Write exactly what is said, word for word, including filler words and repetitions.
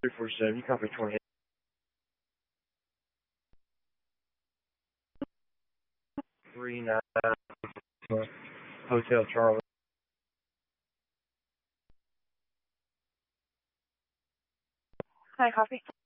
three four seven, you copy twenty-eight. three nine, Hotel Charlie. Hi, copy.